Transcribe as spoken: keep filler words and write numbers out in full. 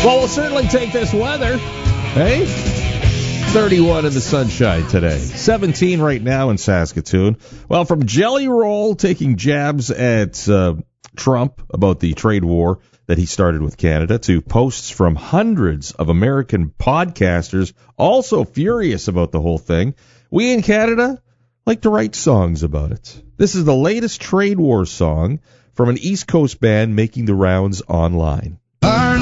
Well, we'll certainly take this weather. Hey? thirty-one in the sunshine today. seventeen right now in Saskatoon. Well, from Jelly Roll taking jabs at uh, Trump about the trade war that he started with Canada, to posts from hundreds of American podcasters also furious about the whole thing, we in Canada like to write songs about it. This is the latest trade war song from an East Coast band making the rounds online.